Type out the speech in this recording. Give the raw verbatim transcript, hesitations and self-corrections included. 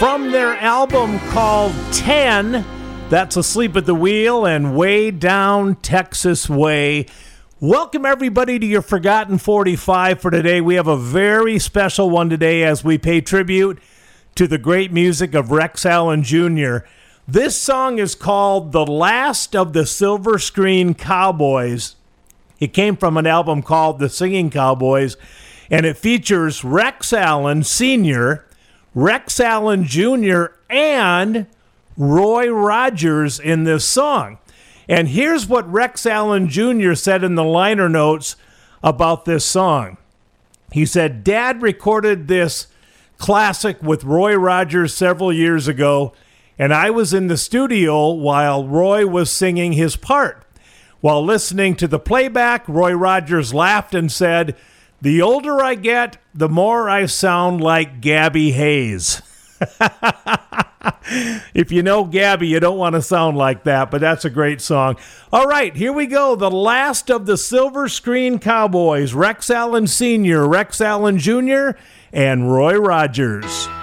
from their album called ten. That's Asleep at the Wheel and Way Down Texas Way. Welcome everybody to your Forgotten forty-five for today. We have a very special one today as we pay tribute to the great music of Rex Allen Junior This song is called The Last of the Silver Screen Cowboys. It came from an album called The Singing Cowboys, and it features Rex Allen Senior, Rex Allen Junior, and Roy Rogers in this song. And here's what Rex Allen Junior said in the liner notes about this song. He said, "Dad recorded this classic with Roy Rogers several years ago, and I was in the studio while Roy was singing his part. While listening to the playback, Roy Rogers laughed and said, 'The older I get, the more I sound like Gabby Hayes.'" If you know Gabby, you don't want to sound like that, but that's a great song. All right, here we go. The Last of the Silver Screen Cowboys, Rex Allen Senior, Rex Allen Junior, and Roy Rogers.